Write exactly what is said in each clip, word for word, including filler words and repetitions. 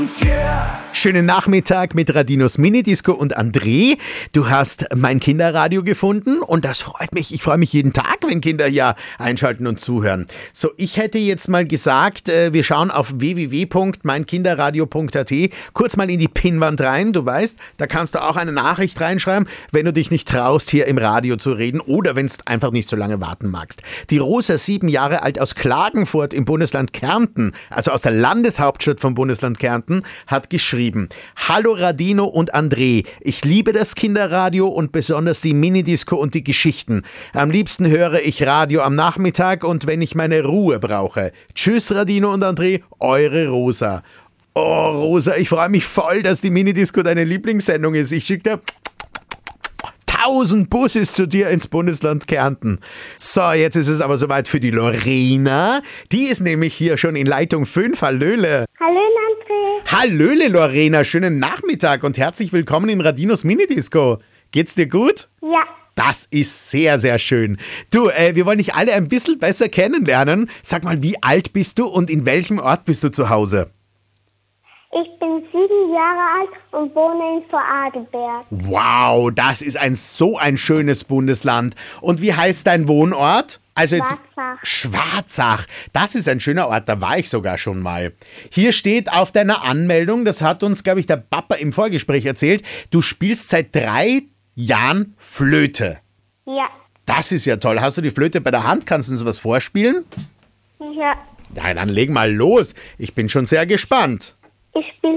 Schönen Nachmittag mit Radinos Minidisco und André. Du hast mein Kinderradio gefunden und das freut mich. Ich freue mich jeden Tag, wenn Kinder hier einschalten und zuhören. So, ich hätte jetzt mal gesagt, wir schauen auf w w w punkt mein kinderradio punkt a t, kurz mal in die Pinnwand rein. Du weißt, da kannst du auch eine Nachricht reinschreiben, wenn du dich nicht traust, hier im Radio zu reden oder wenn es einfach nicht so lange warten magst. Die Rosa, sieben Jahre alt aus Klagenfurt im Bundesland Kärnten, also aus der Landeshauptstadt vom Bundesland Kärnten, hat geschrieben: Hallo Radino und André, ich liebe das Kinderradio und besonders die Minidisco und die Geschichten. Am liebsten höre ich Radio am Nachmittag und wenn ich meine Ruhe brauche. Tschüss Radino und André, eure Rosa. Oh Rosa, ich freue mich voll, dass die Minidisco deine Lieblingssendung ist. Ich schicke dir tausend Busses zu dir ins Bundesland Kärnten. So, jetzt ist es aber soweit für die Lorena. Die ist nämlich hier schon in Leitung fünf. Hallöle. Hallo André. Hallöle Lorena, schönen Nachmittag und herzlich willkommen in Radinos Minidisco. Geht's dir gut? Ja. Das ist sehr, sehr schön. Du, äh, wir wollen dich alle ein bisschen besser kennenlernen. Sag mal, wie alt bist du und in welchem Ort bist du zu Hause? Ich bin sieben Jahre alt und wohne in Vorarlberg. Wow, das ist ein so ein schönes Bundesland. Und wie heißt dein Wohnort? Also jetzt Schwarzach. Schwarzach. Das ist ein schöner Ort, da war ich sogar schon mal. Hier steht auf deiner Anmeldung, das hat uns, glaube ich, der Papa im Vorgespräch erzählt, du spielst seit drei Jahren Flöte. Ja. Das ist ja toll. Hast du die Flöte bei der Hand? Kannst du uns was vorspielen? Ja. Ja, dann leg mal los. Ich bin schon sehr gespannt. Ich spiele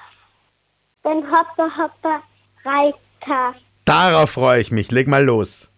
den Hopper Hopper Reiter. Darauf freue ich mich. Leg mal los.